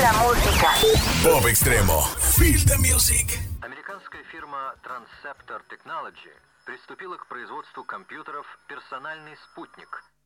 la música. Pop Extremo. Feel the music. Американская фирма Transceptor Technology приступила к производству компьютеров «Персональный спутник»,